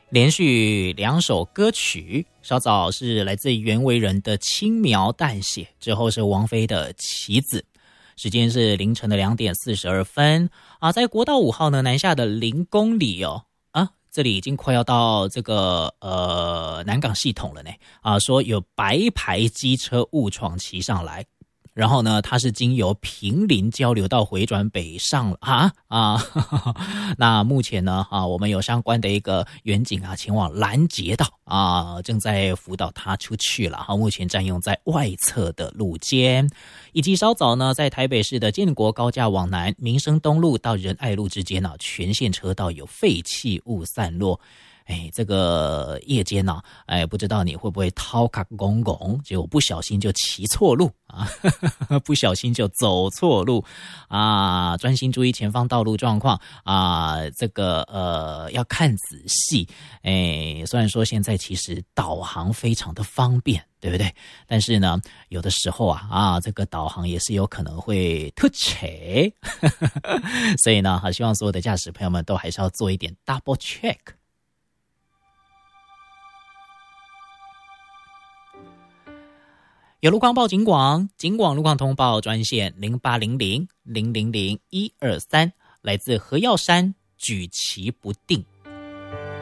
连续2首歌曲，稍早是来自袁惟仁的《轻描淡写》，之后是王菲的《棋子》。时间是凌晨的2点42分啊，在国道5号呢南下的0公里哦啊，这里已经快要到这个南港系统了呢啊，说有白牌机车误闯骑上来。然后呢，它是经由坪林交流道回转北上了那目前呢我们有相关的一个员警前往拦截道正在辅导他出去了目前占用在外侧的路肩，以及稍早呢，在台北市的建国高架往南民生东路到仁爱路之间全线车道有废弃物散落。这个夜间不知道你会不会掏卡公公，结果不小心就骑错路不小心就走错路专心注意前方道路状况这个要看仔细。虽然说现在其实导航非常的方便，对不对？但是呢，有的时候这个导航也是有可能会突切所以呢，希望所有的驾驶朋友们都还是要做一点 double check。有路况报警广，警广路况通报专线0800000123，来自何耀山举棋不定。